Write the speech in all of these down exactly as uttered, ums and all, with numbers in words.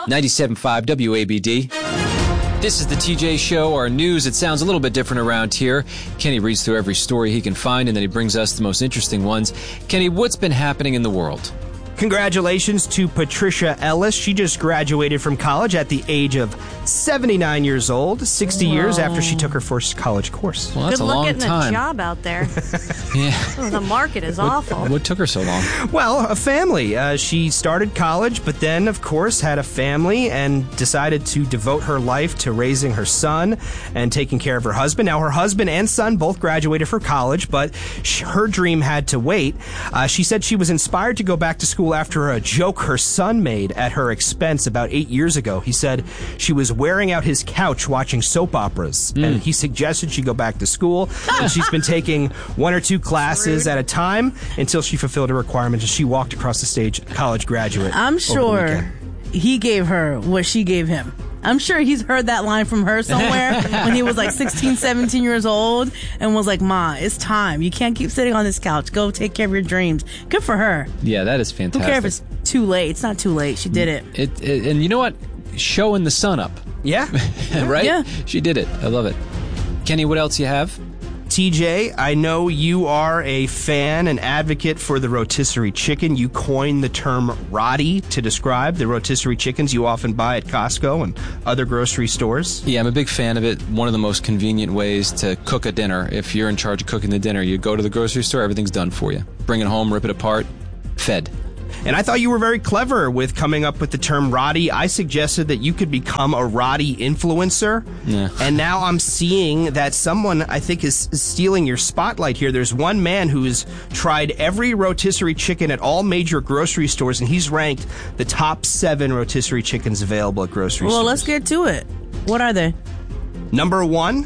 ninety-seven point five W A B D. This is the T J Show, our news. It sounds a little bit different around here. Kenny reads through every story he can find, and then he brings us the most interesting ones. Kenny, what's been happening in the world? Congratulations to Patricia Ellis. She just graduated from college at the age of seventy-nine years old, sixty Whoa. years after she took her first college course. Well, that's Good a luck long getting time. a job out there. Yeah. Oh, the market is what, awful. What took her so long? Well, a family. Uh, she started college, but then, of course, had a family and decided to devote her life to raising her son and taking care of her husband. Now, her husband and son both graduated from college, but sh- her dream had to wait. Uh, she said she was inspired to go back to school after a joke her son made at her expense about eight years ago. He said she was wearing out his couch watching soap operas, mm. and he suggested she go back to school. And she's been taking one or two classes at a time until she fulfilled her requirements, and she walked across the stage, college graduate. I'm sure he gave her what she gave him. I'm sure he's heard that line from her somewhere when he was like sixteen, seventeen years old and was like, Ma, it's time. You can't keep sitting on this couch. Go take care of your dreams. Good for her. Yeah, that is fantastic. Who cares if it's too late? It's not too late. She did it. It, it and you know what? Showing the sun up. Yeah. Right? Yeah. She did it. I love it. Kenny, what else you have? T J, I know you are a fan and advocate for the rotisserie chicken. You coined the term "rotty" to describe the rotisserie chickens you often buy at Costco and other grocery stores. Yeah, I'm a big fan of it. One of the most convenient ways to cook a dinner. If you're in charge of cooking the dinner, you go to the grocery store, everything's done for you. Bring it home, rip it apart, fed. And I thought you were very clever with coming up with the term "rotty." I suggested that you could become a rotty influencer. Yeah. And now I'm seeing that someone, I think, is stealing your spotlight here. There's one man who's tried every rotisserie chicken at all major grocery stores, and he's ranked the top seven rotisserie chickens available at grocery well, stores. Well, let's get to it. What are they? Number one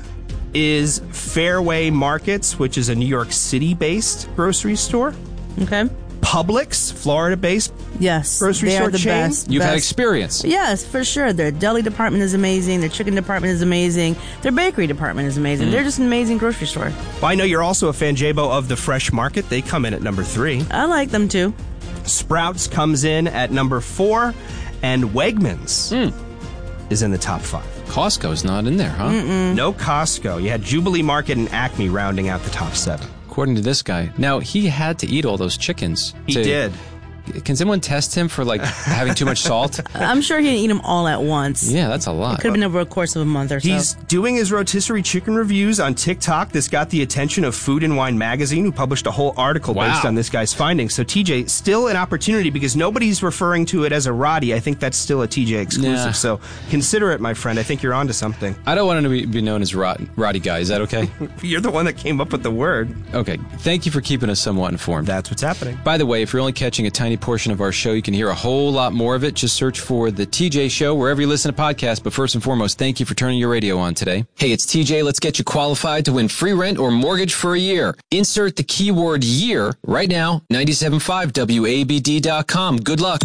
is Fairway Markets, which is a New York City-based grocery store. Okay. Publix, Florida-based yes, grocery they store are the chain. Best, You've best. had experience. Yes, for sure. Their deli department is amazing. Their chicken department is amazing. Their bakery department is amazing. Mm. They're just an amazing grocery store. Well, I know you're also a fan, J-Bo, of the Fresh Market. They come in at number three. I like them too. Sprouts comes in at number four, and Wegmans mm. is in the top five. Costco's not in there, huh? Mm-mm. No Costco. You had Jubilee Market and Acme rounding out the top seven. According to this guy. Now, he had to eat all those chickens. He to, did. Can someone test him for, like, having too much salt? I'm sure he didn't eat them all at once. Yeah, that's a lot. It could have been over a course of a month or so. He's doing his rotisserie chicken reviews on TikTok. This got the attention of Food and Wine magazine, who published a whole article wow. based on this guy's findings. So, T J, still an opportunity because nobody's referring to it as a rotty. I think that's still a T J exclusive. Yeah. So, consider it, my friend. I think you're onto something. I don't want him to be, be known as rot, Roddy Guy. Is that okay? You're the one that came up with the word. Okay. Thank you for keeping us somewhat informed. That's what's happening. By the way, if you're only catching a tiny portion of our show, you can hear a whole lot more of it. Just search for The T J Show wherever you listen to podcasts. But first and foremost, thank you for turning your radio on today. Hey, it's T J. Let's get you qualified to win free rent or mortgage for a year. Insert the keyword year right now, ninety-seven point five W A B D dot com. Good luck.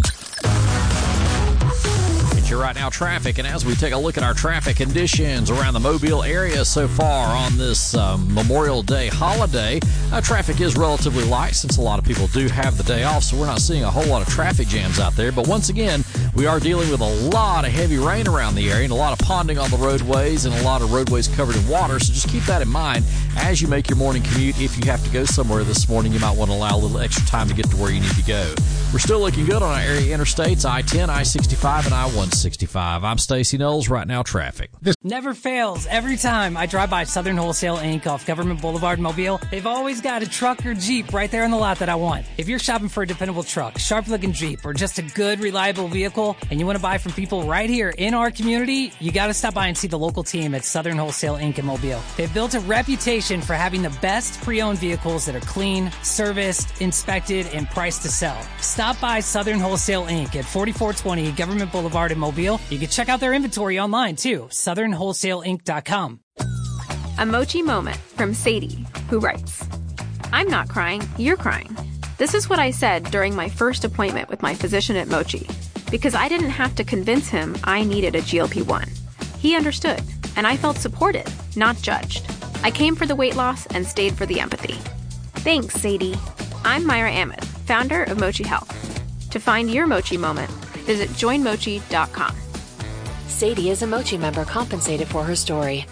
You're right now traffic, and as we take a look at our traffic conditions around the Mobile area so far on this um, Memorial Day holiday, uh, traffic is relatively light since a lot of people do have the day off, so we're not seeing a whole lot of traffic jams out there. But once again, we are dealing with a lot of heavy rain around the area and a lot of ponding on the roadways and a lot of roadways covered in water, so just keep that in mind as you make your morning commute. If you have to go somewhere this morning, you might want to allow a little extra time to get to where you need to go. We're still looking good on our area interstates, I ten, I sixty-five, and I one sixty-five. I'm Stacey Knowles. Right now, traffic. Never fails. Every time I drive by Southern Wholesale Incorporated off Government Boulevard, Mobile, they've always got a truck or Jeep right there in the lot that I want. If you're shopping for a dependable truck, sharp-looking Jeep, or just a good, reliable vehicle, and you want to buy from people right here in our community, you got to stop by and see the local team at Southern Wholesale Incorporated in Mobile. They've built a reputation for having the best pre-owned vehicles that are clean, serviced, inspected, and priced to sell. Stop by Southern Wholesale Incorporated at forty-four twenty Government Boulevard in Mobile. You can check out their inventory online, too. southern wholesale inc dot com. A Mochi moment from Sadie, who writes, I'm not crying, you're crying. This is what I said during my first appointment with my physician at Mochi, because I didn't have to convince him I needed a G L P one. He understood, and I felt supported, not judged. I came for the weight loss and stayed for the empathy. Thanks, Sadie. I'm Myra Ahmed, founder of Mochi Health. To find your Mochi moment, Visit join mochi dot com. Sadie is a Mochi member compensated for her story.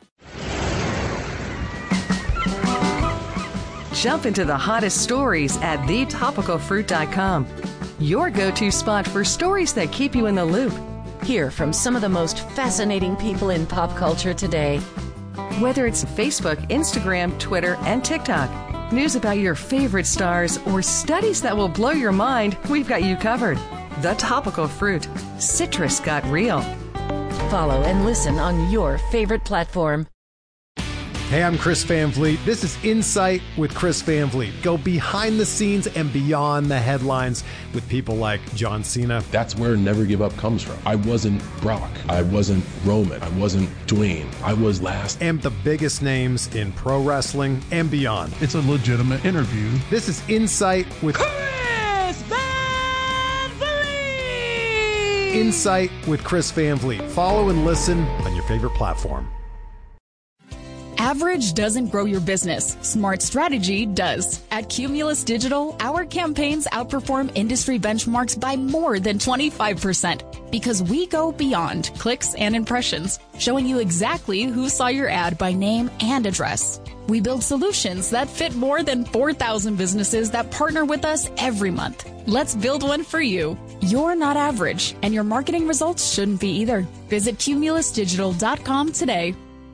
Jump into the hottest stories at the topical fruit dot com. Your go-to spot for stories that keep you in the loop. Hear from some of the most fascinating people in pop culture today. Whether it's Facebook, Instagram, Twitter, and TikTok, news about your favorite stars, or studies that will blow your mind, we've got you covered. The Topical Fruit. Citrus got real. Follow and listen on your favorite platform. Hey, I'm Chris Van Vliet. This is Insight with Chris Van Vliet. Go behind the scenes and beyond the headlines with people like John Cena. That's where Never Give Up comes from. I wasn't Brock. I wasn't Roman. I wasn't Dwayne. I was last. And the biggest names in pro wrestling and beyond. It's a legitimate interview. This is Insight with Chris Van Vliet. Insight with Chris Van Vliet. Follow and listen on your favorite platform. Average doesn't grow your business. Smart strategy does. At Cumulus Digital, our campaigns outperform industry benchmarks by more than twenty-five percent because we go beyond clicks and impressions, showing you exactly who saw your ad by name and address. We build solutions that fit more than four thousand businesses that partner with us every month. Let's build one for you. You're not average, and your marketing results shouldn't be either. Visit cumulus digital dot com today.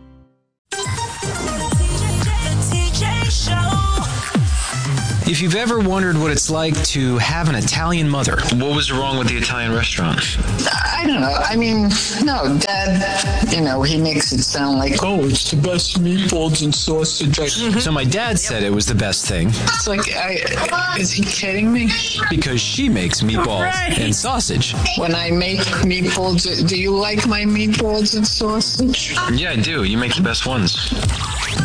If you've ever wondered what it's like to have an Italian mother, what was wrong with the Italian restaurant? I don't know. I mean, no, Dad, you know, he makes it sound like, oh, it's the best meatballs and sausage. So my dad said it was the best thing. It's like, I, is he kidding me? Because she makes meatballs right. and sausage. When I make meatballs, do you like my meatballs and sausage? Yeah, I do. You make the best ones.